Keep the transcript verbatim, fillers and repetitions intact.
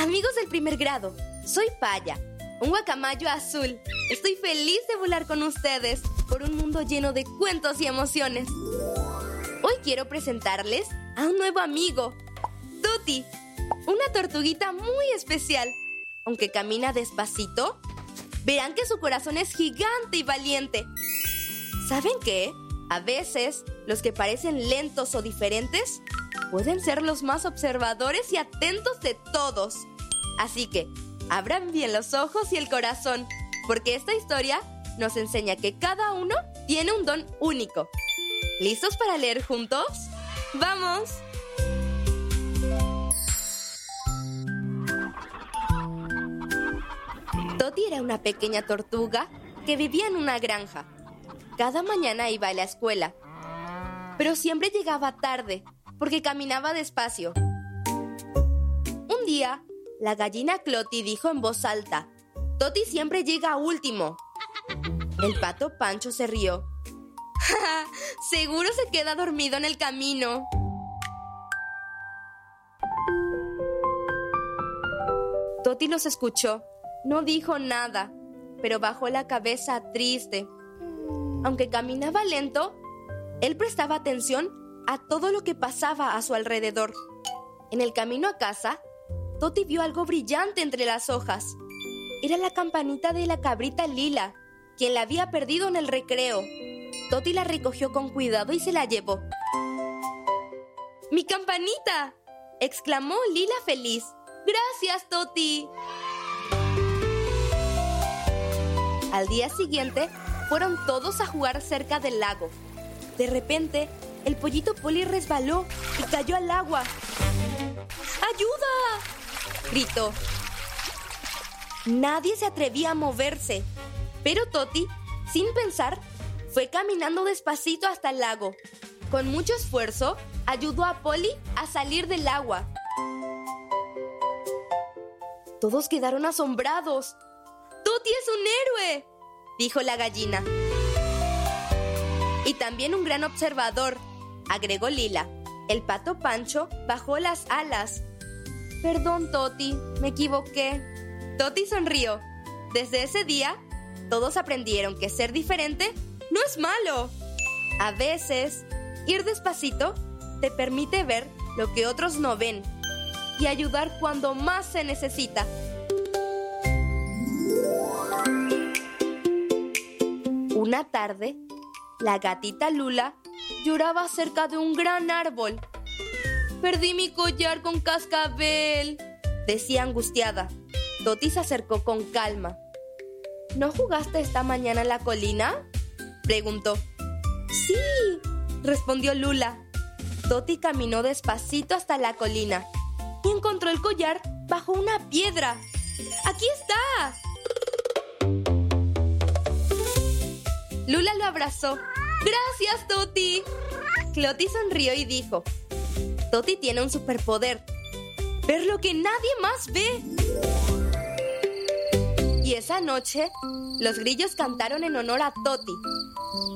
Amigos del primer grado, soy Paya, un guacamayo azul. Estoy feliz de volar con ustedes por un mundo lleno de cuentos y emociones. Hoy quiero presentarles a un nuevo amigo, Tuti, una tortuguita muy especial. Aunque camina despacito, verán que su corazón es gigante y valiente. ¿Saben qué? A veces, los que parecen lentos o diferentes pueden ser los más observadores y atentos de todos. Así que, abran bien los ojos y el corazón, porque esta historia nos enseña que cada uno tiene un don único. ¿Listos para leer juntos? ¡Vamos! Toti era una pequeña tortuga que vivía en una granja. Cada mañana iba a la escuela, pero siempre llegaba tarde porque caminaba despacio. Un día, la gallina Cloti dijo en voz alta: «Toti siempre llega último». El pato Pancho se rió. «Ja, seguro se queda dormido en el camino». Toti los escuchó. No dijo nada, pero bajó la cabeza triste. Aunque caminaba lento, él prestaba atención a todo lo que pasaba a su alrededor. En el camino a casa, Toti vio algo brillante entre las hojas. Era la campanita de la cabrita Lila, quien la había perdido en el recreo. Toti la recogió con cuidado y se la llevó. ¡Mi campanita!, exclamó Lila feliz. ¡Gracias, Toti! Al día siguiente, fueron todos a jugar cerca del lago. De repente, el pollito Poli resbaló y cayó al agua. ¡Ayuda!, gritó. Nadie se atrevía a moverse, pero Toti, sin pensar, fue caminando despacito hasta el lago. Con mucho esfuerzo, ayudó a Poli a salir del agua. Todos quedaron asombrados. ¡Toti es un héroe!, dijo la gallina. Y también un gran observador, agregó Lila. El pato Pancho bajó las alas. Perdón, Toti, me equivoqué. Toti sonrió. Desde ese día, todos aprendieron que ser diferente no es malo. A veces, ir despacito te permite ver lo que otros no ven y ayudar cuando más se necesita. Una tarde, la gatita Lula lloraba cerca de un gran árbol. «Perdí mi collar con cascabel», decía angustiada. Toti se acercó con calma. «¿No jugaste esta mañana en la colina?», preguntó. «Sí», respondió Lula. Toti caminó despacito hasta la colina y encontró el collar bajo una piedra. «¡Aquí está!». Lula lo abrazó. «¡Gracias, Toti!». Cloti sonrió y dijo: «Toti tiene un superpoder: ver lo que nadie más ve». Y esa noche, los grillos cantaron en honor a Toti,